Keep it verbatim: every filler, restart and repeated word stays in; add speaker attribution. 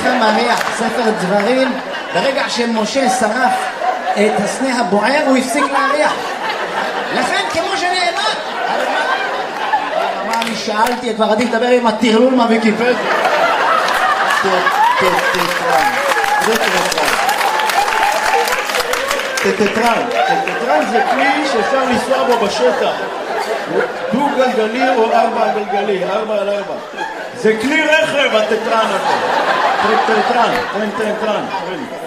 Speaker 1: לכם מריח ספר דברים, ברגע שמשה שרף את הסנה הבוער הוא הפסיק להריח. לכן כמו שנאמר, מה אני שאלתי, כבר עדיף לדבר עם הטרלול מהוויקיפדיה. טטרן, זה טטרן. טטרן, טטרן זה כלי שאפשר לנסוע בו בשטח. דו גלגלי או ארבע גלגלי, ארבע על ארבע. זה כלי רכב הטטרן הזה. טטרן, טטרן, טטרן.